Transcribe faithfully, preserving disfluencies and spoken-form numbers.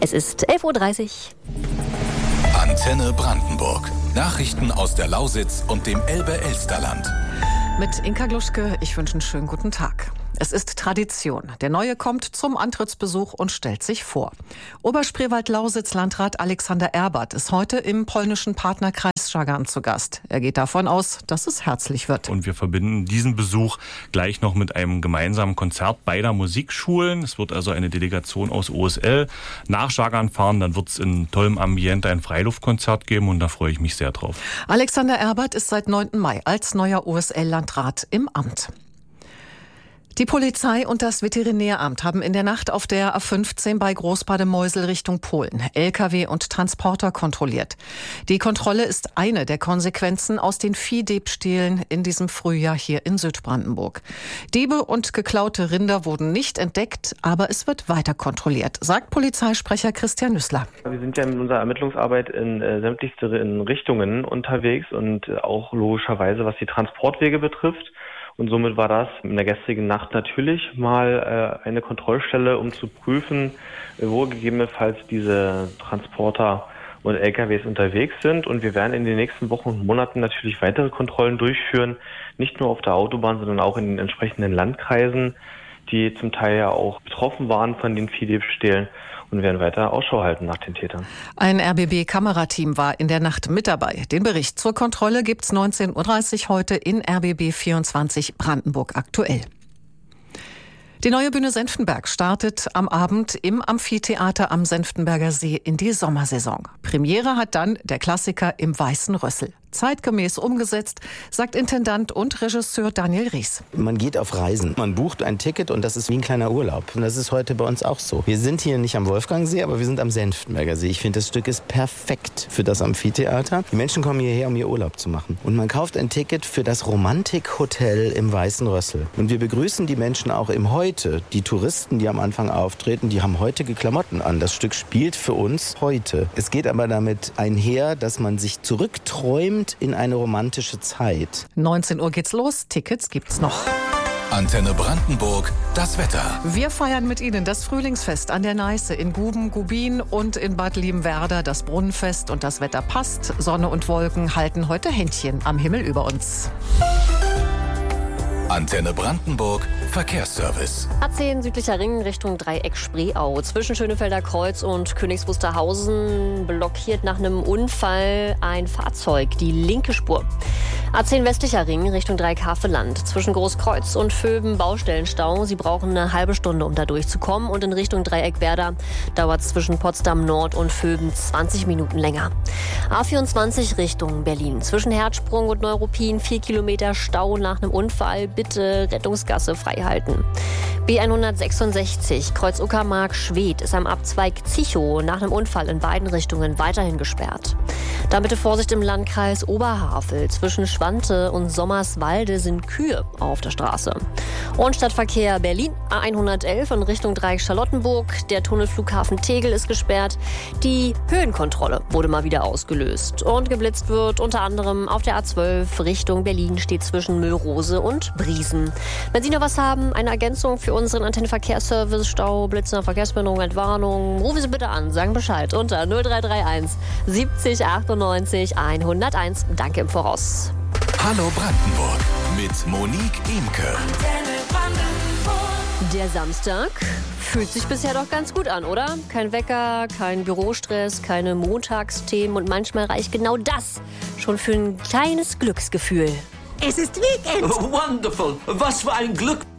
Es ist elf Uhr dreißig. Antenne Brandenburg. Nachrichten aus der Lausitz und dem Elbe-Elsterland. Mit Inka Gluschke, ich wünsche einen schönen guten Tag. Es ist Tradition. Der Neue kommt zum Antrittsbesuch und stellt sich vor. Oberspreewald-Lausitz-Landrat Alexander Erbert ist heute im polnischen Partnerkreis Szagan zu Gast. Er geht davon aus, dass es herzlich wird. Und wir verbinden diesen Besuch gleich noch mit einem gemeinsamen Konzert beider Musikschulen. Es wird also eine Delegation aus O S L nach Szagan fahren. Dann wird es in tollem Ambiente ein Freiluftkonzert geben und da freue ich mich sehr drauf. Alexander Erbert ist seit neunten Mai als neuer O S L-Landrat im Amt. Die Polizei und das Veterinäramt haben in der Nacht auf der A fünfzehn bei Großbademeusel Richtung Polen L K W und Transporter kontrolliert. Die Kontrolle ist eine der Konsequenzen aus den Viehdiebstählen in diesem Frühjahr hier in Südbrandenburg. Diebe und geklaute Rinder wurden nicht entdeckt, aber es wird weiter kontrolliert, sagt Polizeisprecher Christian Nüssler. Wir sind ja mit unserer Ermittlungsarbeit in äh, sämtlichste Richtungen unterwegs und äh, auch logischerweise, was die Transportwege betrifft. Und somit war das in der gestrigen Nacht natürlich mal äh, eine Kontrollstelle, um zu prüfen, wo gegebenenfalls diese Transporter und L K Ws unterwegs sind. Und wir werden in den nächsten Wochen und Monaten natürlich weitere Kontrollen durchführen, nicht nur auf der Autobahn, sondern auch in den entsprechenden Landkreisen, die zum Teil ja auch betroffen waren von den Viehdiebstählen. Und werden weiter Ausschau halten nach den Tätern. Ein R B B-Kamerateam war in der Nacht mit dabei. Den Bericht zur Kontrolle gibt's neunzehn Uhr dreißig heute in R B B vierundzwanzig Brandenburg aktuell. Die neue Bühne Senftenberg startet am Abend im Amphitheater am Senftenberger See in die Sommersaison. Premiere hat dann der Klassiker im Weißen Rössel. Zeitgemäß umgesetzt, sagt Intendant und Regisseur Daniel Ries. Man geht auf Reisen, man bucht ein Ticket und das ist wie ein kleiner Urlaub. Und das ist heute bei uns auch so. Wir sind hier nicht am Wolfgangsee, aber wir sind am Senftenberger See. Ich finde, das Stück ist perfekt für das Amphitheater. Die Menschen kommen hierher, um ihr Urlaub zu machen. Und man kauft ein Ticket für das Romantikhotel im Weißen Rössel. Und wir begrüßen die Menschen auch im Heute. Die Touristen, die am Anfang auftreten, die haben heutige Klamotten an. Das Stück spielt für uns heute. Es geht aber damit einher, dass man sich zurückträumt in eine romantische Zeit. neunzehn Uhr geht's los, Tickets gibt's noch. Antenne Brandenburg, das Wetter. Wir feiern mit Ihnen das Frühlingsfest an der Neiße in Guben, Gubin und in Bad Liebenwerda das Brunnenfest. Und das Wetter passt. Sonne und Wolken halten heute Händchen am Himmel über uns. Antenne Brandenburg, Verkehrsservice. A zehn südlicher Ring Richtung Dreieck Spreeau. Zwischen Schönefelder Kreuz und Königs Wusterhausen blockiert nach einem Unfall ein Fahrzeug die linke Spur. A zehn westlicher Ring Richtung Dreieck Havelland. Zwischen Großkreuz und Vöben Baustellenstau. Sie brauchen eine halbe Stunde, um da durchzukommen. Und in Richtung Dreieck Werder dauert es zwischen Potsdam Nord und Vöben zwanzig Minuten länger. A vierundzwanzig Richtung Berlin. Zwischen Herzsprung und Neuruppin vier Kilometer Stau nach einem Unfall. Bitte Rettungsgasse freihalten. B hundertsechsundsechzig Kreuz Uckermark Schwedt ist am Abzweig Zichow nach einem Unfall in beiden Richtungen weiterhin gesperrt. Dann bitte Vorsicht im Landkreis Oberhavel. Zwischen Schwante und Sommerswalde sind Kühe auf der Straße. Und Stadtverkehr Berlin A hundertelf in Richtung Dreieck Charlottenburg. Der Tunnelflughafen Tegel ist gesperrt. Die Höhenkontrolle wurde mal wieder ausgelöst. Und geblitzt wird unter anderem auf der A zwölf Richtung Berlin, steht zwischen Müllrose und Briesen. Wenn Sie noch was haben, eine Ergänzung für unseren Antennenverkehrsservice, Stau, Blitzer, Verkehrsmeldung, Entwarnung, rufen Sie bitte an, sagen Bescheid unter null drei drei eins siebzig achtundneunzig hunderteins. Danke im Voraus. Hallo Brandenburg mit Monique Imke. Der Samstag fühlt sich bisher doch ganz gut an, oder? Kein Wecker, kein Bürostress, keine Montagsthemen und manchmal reicht genau das schon für ein kleines Glücksgefühl. Es ist Weekend! Oh, wonderful! Was für ein Glück!